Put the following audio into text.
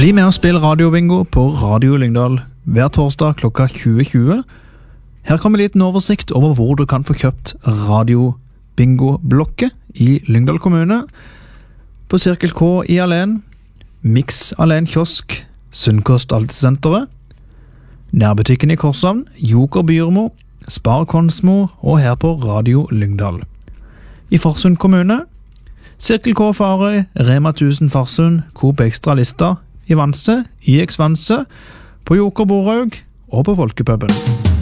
Bli med og spill radiobingo på Radio Lyngdal hver torsdag klokka 20.20. Her kommer en liten oversikt over hvor du kan få kjøpt radiobingo-blokket i Lyngdal kommune. På Cirkel K i Alen, Mix Alen Kiosk, Sunnkost Altesenteret, nærbutikken i Korshavn, Joker Byrmo, Spar Konsmo og her på Radio Lyngdal. I Farsund kommune, Cirkel K Farøy, Rema 1000 Farsund, Coop Extra Lista, i Vanse, YX Vanse, på Joker Borhaug og på Folkepuben.